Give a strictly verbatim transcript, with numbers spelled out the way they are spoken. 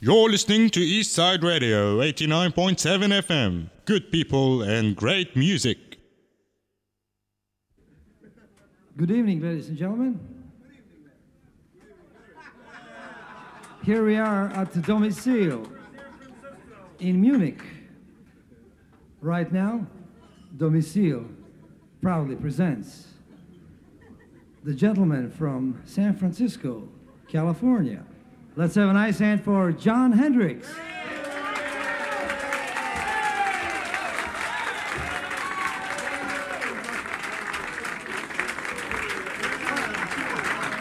You're listening to Eastside Radio eighty-nine point seven F M. Good people and great music. Good evening, ladies and gentlemen. Here we are at the Domicile in Munich. Right now, Domicile proudly presents the gentleman from San Francisco, California. Let's have a nice hand for Jon Hendricks.